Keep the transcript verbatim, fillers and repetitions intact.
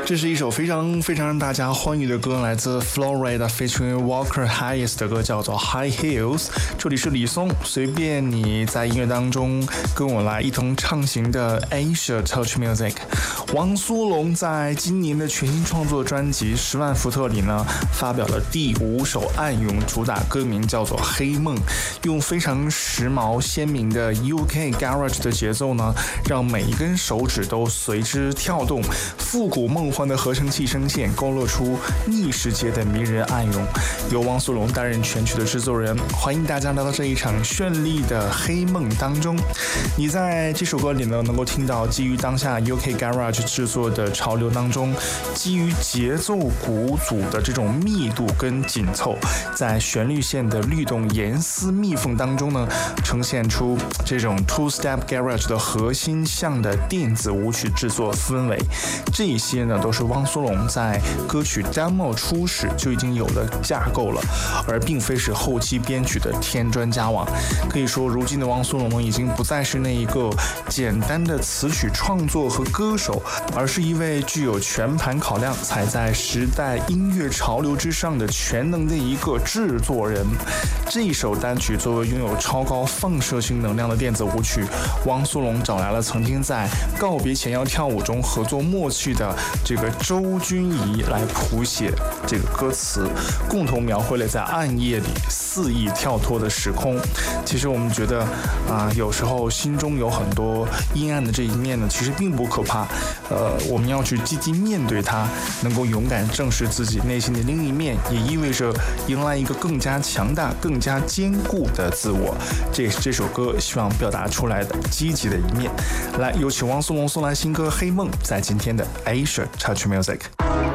这是一首非常非常让大家欢愉的歌，来自 Florida featuring Walker Hayes 的歌，叫做 High Heels。这里是李松，随便你在音乐当中跟我来一同畅行的 Asia Touch Music。汪苏泷在今年的全新创作专辑《十万伏特》里呢，发表了第五首暗涌，主打歌名叫做《黑梦》，用非常时髦鲜明的 U K Garage 的节奏呢，让每一根手指都随之跳动，复古梦幻的合成器声线勾勒出逆世界的迷人暗涌。由汪苏泷担任全曲的制作人，欢迎大家来到这一场绚丽的黑梦当中。你在这首歌里呢，能够听到基于当下 U K Garage 制作的潮流当中，基于节奏鼓组的这种密度跟紧凑，在旋律线的律动严丝密缝当中呢，呈现出这种 Two Step Garage 的核心向的电子舞曲制作氛围。这些呢，都是汪苏泷在歌曲 demo 初始就已经有了架构了，而并非是后期编曲的添砖加瓦。可以说，如今的汪苏泷呢，已经不再是那一个简单的词曲创作和歌手，而是一位具有全盘考量、踩在时代音乐潮流之上的全能的一个制作人。这一首单曲作为拥有超高放射性能量的电子舞曲，汪苏泷找来了曾经在《告别前要跳舞》中合作默契的这个周君怡来谱写这个歌词，共同描绘了在暗夜里肆意跳脱的时空。其实我们觉得啊、呃，有时候心中有很多阴暗的这一面呢，其实并不可怕。呃，我们要去积极面对它，能够勇敢正视自己内心的另一面，也意味着迎来一个更加强大、更加坚固的自我。这也是这首歌希望表达出来的积极的一面。来，有请汪苏泷送来新歌《黑梦》，在今天的 Asia Touch Music。